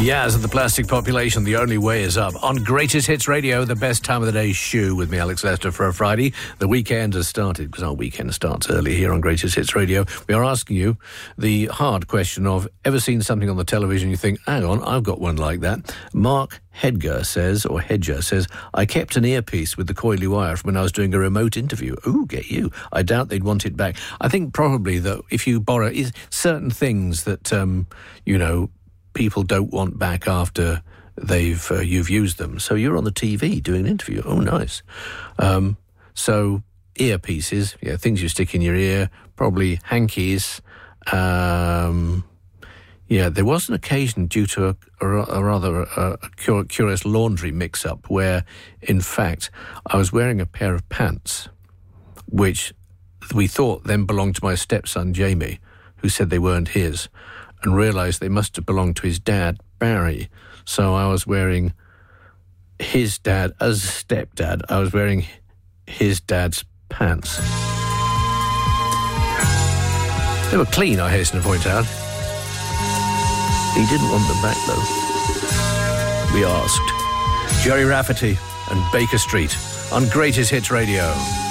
Yaz of the Plastic Population, The Only Way Is Up. On Greatest Hits Radio, the best time of the day shoe with me, Alex Lester, for a Friday. The weekend has started, because our weekend starts early here on Greatest Hits Radio. We are asking you the hard question of, ever seen something on the television you think, hang on, I've got one like that? Mark Hedger says, I kept an earpiece with the coily wire from when I was doing a remote interview. Ooh, get you. I doubt they'd want it back. I think probably that if you borrow certain things that, people don't want back after you've used them. So you're on the TV doing an interview. Oh, nice. So earpieces, things you stick in your ear, probably hankies. There was an occasion due to a rather curious laundry mix-up where, in fact, I was wearing a pair of pants, which we thought then belonged to my stepson, Jamie, who said they weren't his, and realised they must have belonged to his dad, Barry. So I was wearing his dad as stepdad. I was wearing his dad's pants. They were clean, I hasten to point out. He didn't want them back, though. We asked. Jerry Rafferty and Baker Street on Greatest Hits Radio.